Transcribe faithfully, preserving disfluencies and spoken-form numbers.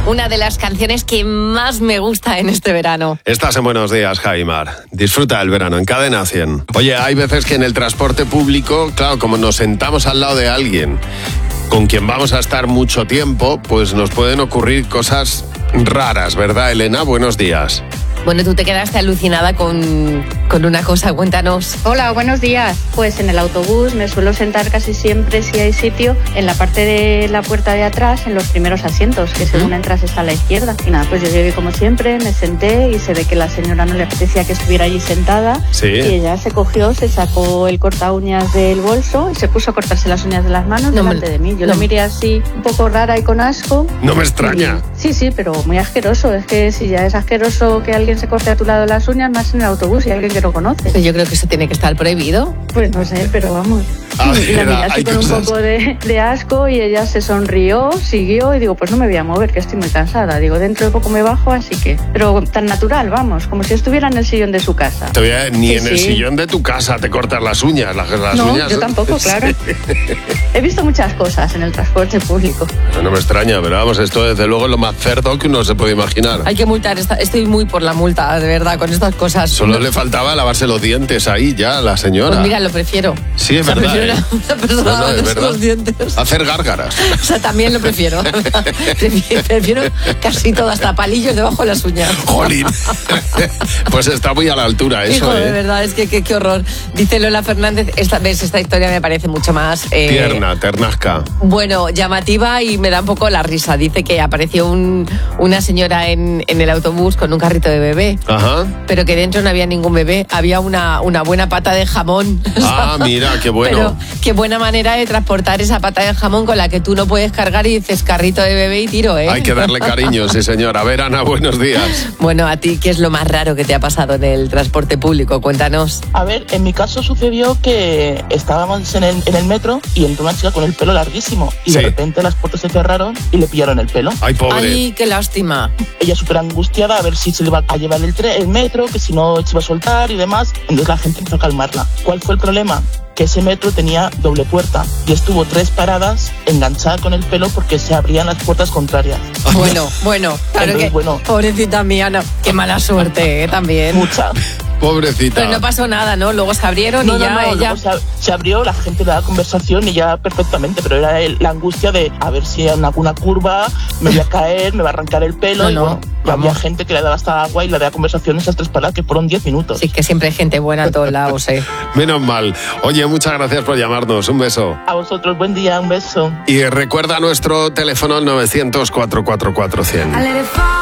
una de las canciones que más me gusta en este verano. Estás en Buenos Días, Jaimar. Disfruta el verano en Cadena cien. Oye, hay veces que en el transporte público, claro, como nos sentamos al lado de alguien con quien vamos a estar mucho tiempo, pues nos pueden ocurrir cosas raras, ¿verdad, Elena? Buenos días. Bueno, tú te quedaste alucinada con, con una cosa, cuéntanos. Hola, buenos días. Pues en el autobús me suelo sentar casi siempre, si hay sitio, en la parte de la puerta de atrás, en los primeros asientos, que según entras está a la izquierda. Y nada, pues yo llegué como siempre, me senté y se ve que la señora no le apetecía que estuviera allí sentada. Sí. Y ella se cogió, se sacó el corta uñas del bolso y se puso a cortarse las uñas de las manos No delante me... de mí. Yo no. la miré así, un poco rara y con asco. No me extraña. Y, sí, sí, pero muy asqueroso. Es que si ya es asqueroso que alguien se corte a tu lado las uñas, más en el autobús y alguien que no conoce. Yo creo que eso tiene que estar prohibido. Pues no sé, pero vamos. A y la ver, miré así hay con cosas. un poco de, de asco y ella se sonrió, siguió y digo, pues no me voy a mover, que estoy muy cansada. Digo, dentro de poco me bajo, así que... Pero tan natural, vamos, como si estuviera en el sillón de su casa. Te voy a- ni Sí, en el sí. sillón de tu casa te cortas las uñas. Las, las No, uñas, yo tampoco, claro. He visto muchas cosas en el transporte público. No, no me extraña, pero vamos, esto desde luego es lo más cerdo que uno se puede imaginar. Hay que multar, esta- estoy muy por la multa, de verdad, con estas cosas. Solo No- le faltaba lavarse los dientes ahí ya, la señora. Pues mira, lo prefiero. Sí, es O sea, verdad, prefiero ¿eh? una, una persona No, no, es con verdad. los dientes. Hacer gárgaras. O sea, también lo prefiero. prefiero. Prefiero casi todo, hasta palillos debajo de las uñas. ¡Jolín! Pues está muy a la altura eso, Hijo, ¿eh? de verdad, es que qué, qué horror. Dice Lola Fernández, esta vez esta historia me parece mucho más... eh, Tierna, ternasca. Bueno, llamativa y me da un poco la risa. Dice que apareció un, una señora en, en el autobús con un carrito de bebé, Ajá. pero que dentro no había ningún bebé, había una, una buena pata de jamón. Ah, mira, qué bueno. Pero qué buena manera de transportar esa pata de jamón con la que tú no puedes cargar y dices carrito de bebé y tiro, ¿eh? Hay que darle cariño, sí, señor. A ver, Ana, buenos días. Bueno, a ti, ¿qué es lo más raro que te ha pasado en el transporte público? Cuéntanos. A ver, en mi caso sucedió que estábamos en el, en el metro y entró una chica con el pelo larguísimo y Sí. de repente las puertas se cerraron y le pillaron el pelo. Ay, pobre. Ay, qué lástima. Ella súper angustiada a ver si se le iba a llevar el, tre- el metro, que si no se iba a soltar y demás. Entonces la gente empezó a calmarla. ¿Cuál fue el problema? Que ese metro tenía doble puerta y estuvo tres paradas enganchada con el pelo porque se abrían las puertas contrarias. Bueno, bueno, claro Entonces, que... bueno. Pobrecita mía, no, qué mala suerte, ¿eh? También. Mucha. Pobrecita. Pero no pasó nada, ¿no? Luego se abrieron No, y no, ya no, ella... luego se, se abrió, la gente le daba conversación y ya perfectamente, pero era el- la angustia de a ver si en alguna curva me voy a caer, me va a arrancar el pelo. No, y no, bueno, y había vamos. gente que le daba hasta agua y le daba conversación esas tres palabras que fueron diez minutos. Sí, que siempre hay gente buena a todos lados, ¿eh? Menos mal. Oye, muchas gracias por llamarnos. Un beso. A vosotros, buen día, un beso. Y recuerda nuestro teléfono novecientos, cuatrocientos cuarenta y cuatro, cien.